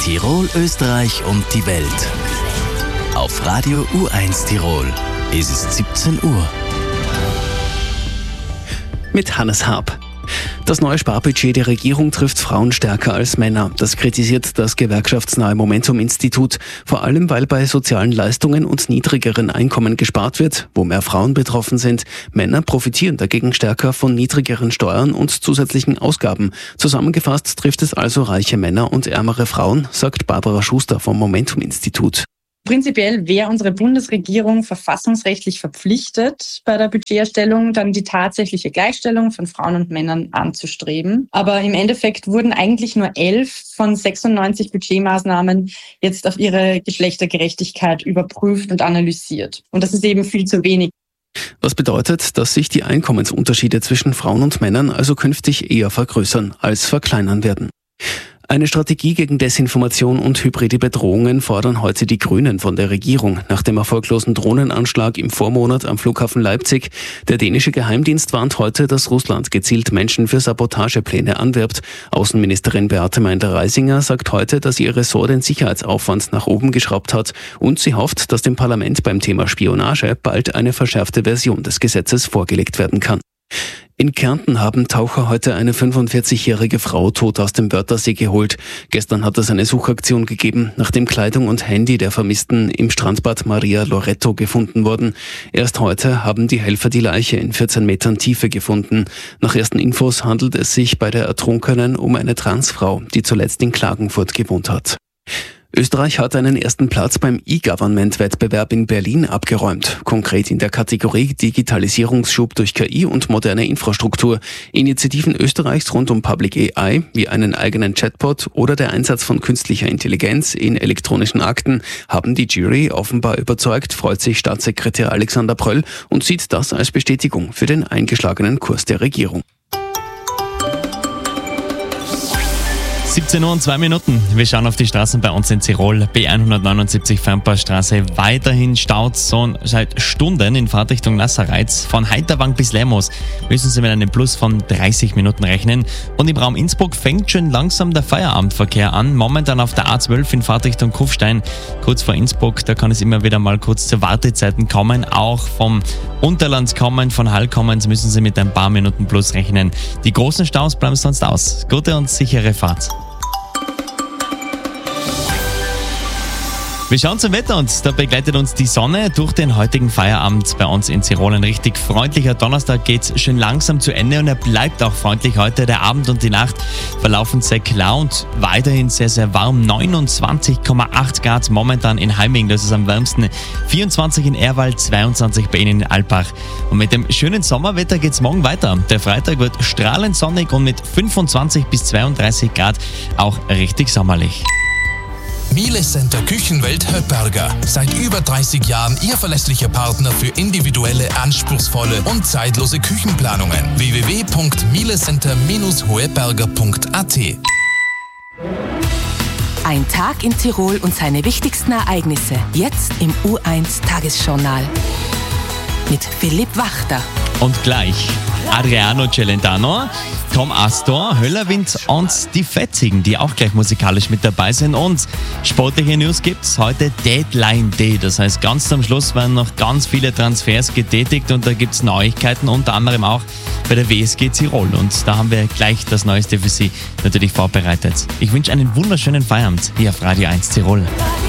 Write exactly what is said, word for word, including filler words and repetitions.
Tirol, Österreich und die Welt. Auf Radio U eins Tirol ist es siebzehn Uhr. Mit Hannes Haab. Das neue Sparbudget der Regierung trifft Frauen stärker als Männer. Das kritisiert das gewerkschaftsnahe Momentum-Institut. Vor allem, weil bei sozialen Leistungen und niedrigeren Einkommen gespart wird, wo mehr Frauen betroffen sind. Männer profitieren dagegen stärker von niedrigeren Steuern und zusätzlichen Ausgaben. Zusammengefasst trifft es also reiche Männer und ärmere Frauen, sagt Barbara Schuster vom Momentum-Institut. Prinzipiell wäre unsere Bundesregierung verfassungsrechtlich verpflichtet, bei der Budgeterstellung dann die tatsächliche Gleichstellung von Frauen und Männern anzustreben. Aber im Endeffekt wurden eigentlich nur elf von sechsundneunzig Budgetmaßnahmen jetzt auf ihre Geschlechtergerechtigkeit überprüft und analysiert. Und das ist eben viel zu wenig. Was bedeutet, dass sich die Einkommensunterschiede zwischen Frauen und Männern also künftig eher vergrößern als verkleinern werden. Eine Strategie gegen Desinformation und hybride Bedrohungen fordern heute die Grünen von der Regierung. Nach dem erfolglosen Drohnenanschlag im Vormonat am Flughafen Leipzig. Der dänische Geheimdienst warnt heute, dass Russland gezielt Menschen für Sabotagepläne anwirbt. Außenministerin Beate Meindl-Reisinger sagt heute, dass ihr Ressort den Sicherheitsaufwand nach oben geschraubt hat. Und sie hofft, dass dem Parlament beim Thema Spionage bald eine verschärfte Version des Gesetzes vorgelegt werden kann. In Kärnten haben Taucher heute eine fünfundvierzigjährige Frau tot aus dem Wörthersee geholt. Gestern hat es eine Suchaktion gegeben, nachdem Kleidung und Handy der Vermissten im Strandbad Maria Loreto gefunden wurden. Erst heute haben die Helfer die Leiche in vierzehn Metern Tiefe gefunden. Nach ersten Infos handelt es sich bei der Ertrunkenen um eine Transfrau, die zuletzt in Klagenfurt gewohnt hat. Österreich hat einen ersten Platz beim E-Government-Wettbewerb in Berlin abgeräumt. Konkret in der Kategorie Digitalisierungsschub durch K I und moderne Infrastruktur. Initiativen Österreichs rund um Public A I, wie einen eigenen Chatbot oder der Einsatz von künstlicher Intelligenz in elektronischen Akten, haben die Jury offenbar überzeugt, freut sich Staatssekretär Alexander Pröll und sieht das als Bestätigung für den eingeschlagenen Kurs der Regierung. siebzehn Uhr und zwei Minuten. Wir schauen auf die Straßen bei uns in Tirol. B hundertneunundsiebzig Fernpaarstraße weiterhin staut so seit Stunden in Fahrtrichtung Nassereiz. Von Heiterwang bis Lemos müssen Sie mit einem Plus von dreißig Minuten rechnen. Und im Raum Innsbruck fängt schon langsam der Feierabendverkehr an. Momentan auf der A zwölf in Fahrtrichtung Kufstein, kurz vor Innsbruck. Da kann es immer wieder mal kurz zu Wartezeiten kommen. Auch vom Unterland kommen, von Hall kommen, müssen Sie mit ein paar Minuten Plus rechnen. Die großen Staus bleiben sonst aus. Gute und sichere Fahrt. Wir schauen zum Wetter und da begleitet uns die Sonne durch den heutigen Feierabend bei uns in Tirol. Ein richtig freundlicher Donnerstag geht schön langsam zu Ende und er bleibt auch freundlich heute. Der Abend und die Nacht verlaufen sehr klar und weiterhin sehr, sehr warm. neunundzwanzig Komma acht Grad momentan in Heiming, das ist am wärmsten. vierundzwanzig in Erwald, zweiundzwanzig bei Ihnen in Alpbach. Und mit dem schönen Sommerwetter geht's morgen weiter. Der Freitag wird strahlend sonnig und mit fünfundzwanzig bis zweiunddreißig Grad auch richtig sommerlich. Miele Center Küchenwelt Höpperger. Seit über dreißig Jahren Ihr verlässlicher Partner für individuelle, anspruchsvolle und zeitlose Küchenplanungen. w w w punkt mielecenter Bindestrich hoeberger punkt a t. Ein Tag in Tirol und seine wichtigsten Ereignisse. Jetzt im U eins Tagesjournal. Mit Philipp Wachter. Und gleich Adriano Celentano, Tom Astor, Höllerwind und die Fetzigen, die auch gleich musikalisch mit dabei sind. Und sportliche News gibt's heute Deadline Day. Das heißt, ganz zum Schluss werden noch ganz viele Transfers getätigt und da gibt's Neuigkeiten, unter anderem auch bei der W S G Tirol. Und da haben wir gleich das Neueste für Sie natürlich vorbereitet. Ich wünsche einen wunderschönen Feierabend hier auf Radio eins Tirol.